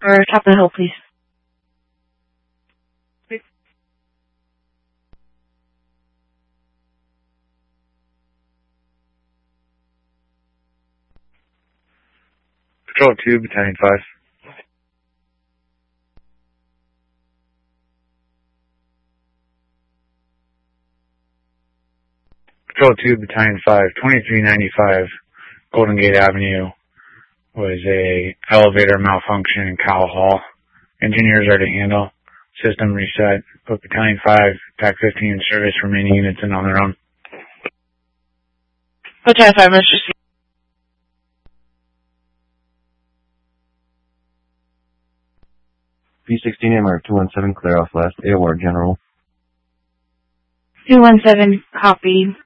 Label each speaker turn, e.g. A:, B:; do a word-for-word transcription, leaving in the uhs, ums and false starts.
A: Or top of the hill, please.
B: Patrol two, Battalion five. Patrol two, Battalion five, twenty-three ninety-five Golden Gate Avenue was a elevator malfunction in Cowell Hall. Engineers are to handle. System reset. Put Battalion five, T A C fifteen in service, remaining units in on their own.
A: Battalion five, Mister C.
C: P sixteen M R two one seven, clear off last. A O R General.
A: two one seven, copy.